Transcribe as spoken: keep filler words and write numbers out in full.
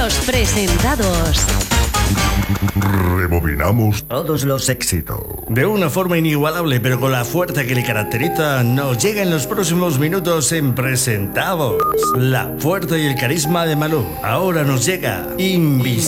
Los presentados. Rebobinamos todos los éxitos. De una forma inigualable, pero con la fuerza que le caracteriza, nos llega en los próximos minutos en Presentados. La fuerza y el carisma de Malú. Ahora nos llega Invisible.